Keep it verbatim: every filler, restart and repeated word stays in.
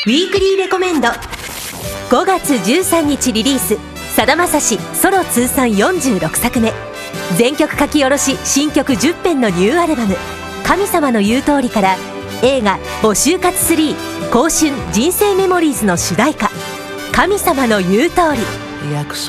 ウィークリーレコメンド。ごがつじゅうさんにちリリース、さだまさしソロ通算よんじゅうろくさくめ、全曲書き下ろし新曲じゅっぺんのニューアルバム「神様の言う通り」から映画「募集活スリー香春人生メモリーズ」の主題歌「神様の言う通り」。 約